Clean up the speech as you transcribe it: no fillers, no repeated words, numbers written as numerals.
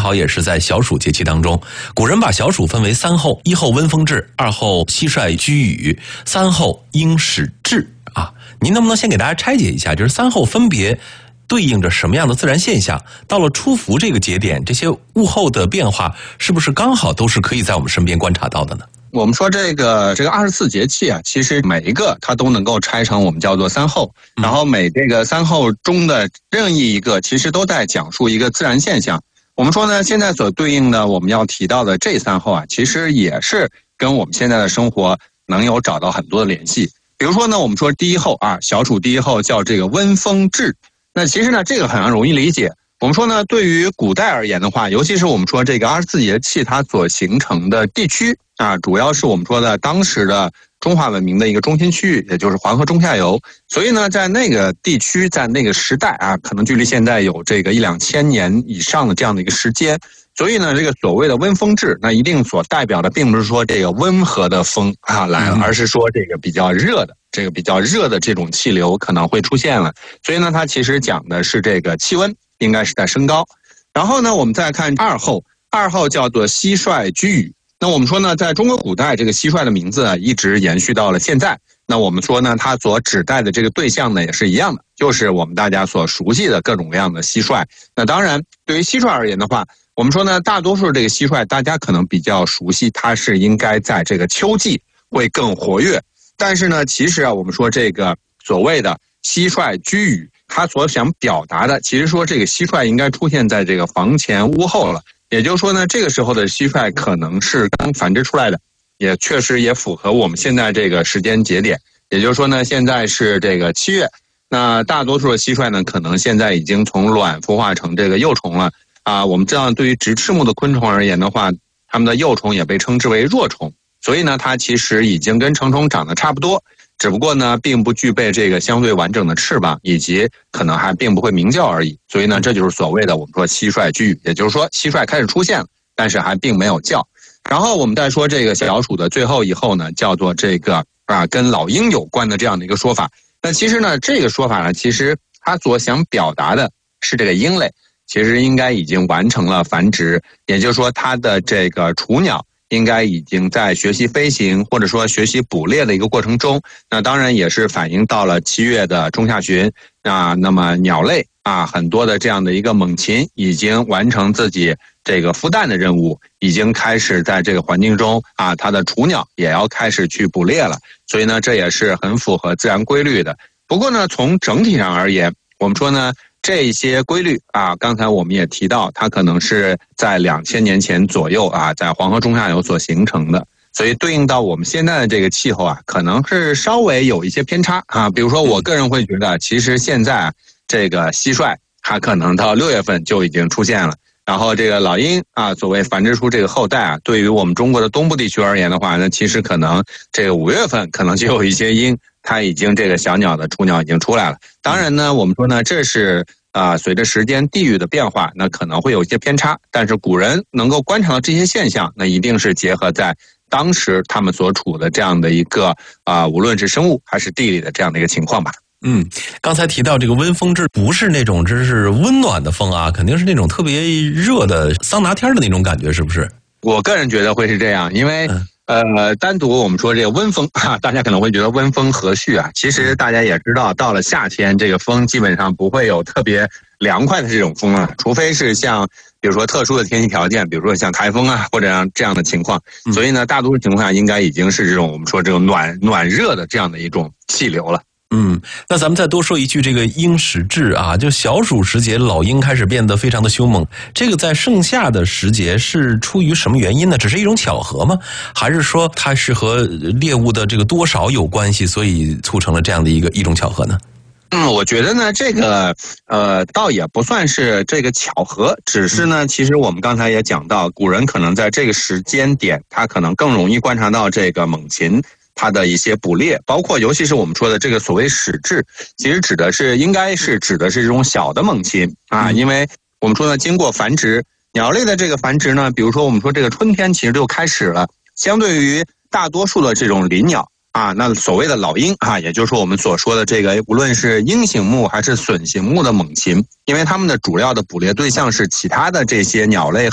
好也是在小暑节气当中。古人把小暑分为3候：一候温风至，二候蟋蟀居羽，三候鹰始至啊。您能不能先给大家拆解一下，就是3候分别对应着什么样的自然现象？到了初伏这个节点，这些物候的变化是不是刚好都是可以在我们身边观察到的呢？ 我们说这个24节气啊，其实每一个它都能够拆成我们叫做3候，然后每这个3候中的任意一个，其实都在讲述一个自然现象。我们说呢，现在所对应的我们要提到的这3候啊，其实也是跟我们现在的生活能有找到很多的联系。比如说呢，我们说第1候啊，小暑第1候叫这个温风至。那其实呢，这个很容易理解。我们说呢，对于古代而言的话，尤其是我们说这个24节气它所形成的地区啊，主要是我们说的当时的中华文明的一个中心区域，也就是黄河中下游。所以呢，在那个地区，在那个时代啊，可能距离现在有这个1-2千年以上的这样的一个时间。所以呢，这个所谓的温风至，那一定所代表的并不是说这个温和的风啊来了，而是说这个比较热的这种气流可能会出现了。所以呢，它其实讲的是这个气温应该是在升高。然后呢，我们再看2候，叫做蟋蟀居羽。那我们说呢，在中国古代，这个蟋蟀的名字啊，一直延续到了现在。那我们说呢，它所指代的这个对象呢，也是一样的，就是我们大家所熟悉的各种各样的蟋蟀。那当然，对于蟋蟀而言的话，我们说呢，大多数这个蟋蟀大家可能比较熟悉，它是应该在这个秋季会更活跃。但是呢，其实啊，我们说这个所谓的蟋蟀居羽，它所想表达的，其实说这个蟋蟀应该出现在这个房前屋后了。也就是说呢，这个时候的蟋蟀可能是刚繁殖出来的，也确实也符合我们现在这个时间节点。也就是说呢，现在是这个7月，那大多数的蟋蟀呢，可能现在已经从卵孵化成这个幼虫了啊。我们知道，对于直翅目的昆虫而言的话，它们的幼虫也被称之为弱虫，所以呢，它其实已经跟成虫长得差不多，只不过呢，并不具备这个相对完整的翅膀，以及可能还并不会鸣叫而已。所以呢，这就是所谓的我们说蟋蟀居羽，也就是说蟋蟀开始出现了，但是还并没有叫。然后我们再说这个小暑的最后1候呢，叫做这个跟老鹰有关的这样的一个说法。那其实呢，这个说法呢，其实它所想表达的是这个鹰类其实应该已经完成了繁殖，也就是说它的这个雏鸟应该已经在学习飞行或者说学习捕猎的一个过程中。那当然也是反映到了7月的中下旬啊，那么鸟类啊，很多的这样的一个猛禽已经完成自己这个孵蛋的任务，已经开始在这个环境中啊，它的雏鸟也要开始去捕猎了。所以呢，这也是很符合自然规律的。不过呢，从整体上而言，我们说呢，这些规律啊，刚才我们也提到，它可能是在2000年前左右啊，在黄河中下游所形成的。所以对应到我们现在的这个气候啊，可能是稍微有一些偏差啊。比如说，我个人会觉得，其实现在这个蟋蟀它可能到6月份就已经出现了。然后这个老鹰啊，所谓繁殖出这个后代啊，对于我们中国的东部地区而言的话呢，其实可能这个5月份可能就有一些鹰，它已经这个小鸟的雏鸟已经出来了。当然呢，我们说呢，这是随着时间地域的变化，那可能会有一些偏差，但是古人能够观察到这些现象，那一定是结合在当时他们所处的这样的一个无论是生物还是地理的这样的一个情况吧。 刚才提到这个温风至，不是那种只是温暖的风啊，肯定是那种特别热的桑拿天的那种感觉，是不是？ 我个人觉得会是这样，因为单独我们说这个温风大家可能会觉得温风和煦啊，其实大家也知道，到了夏天，这个风基本上不会有特别凉快的这种风了，除非是像比如说特殊的天气条件，比如说像台风啊或者这样的情况。所以呢，大多数情况下应该已经是这种我们说这种暖热的这样的一种气流了。 那咱们再多说一句，这个鹰始至啊，就小暑时节，老鹰开始变得非常的凶猛。这个在盛夏的时节是出于什么原因呢？只是一种巧合吗？还是说它是和猎物的这个多少有关系，所以促成了这样的一种巧合呢？ 我觉得呢，这个倒也不算是这个巧合，只是呢，其实我们刚才也讲到，古人可能在这个时间点，他可能更容易观察到这个猛禽它的一些捕猎，包括尤其是我们说的这个所谓始至，其实应该是指的是这种小的猛禽啊，因为我们说呢，经过繁殖，鸟类的这个繁殖呢，比如说我们说这个春天其实就开始了，相对于大多数的这种林鸟啊，那所谓的老鹰啊，也就是说我们所说的这个无论是鹰形目还是隼形目的猛禽，因为它们的主要的捕猎对象是其他的这些鸟类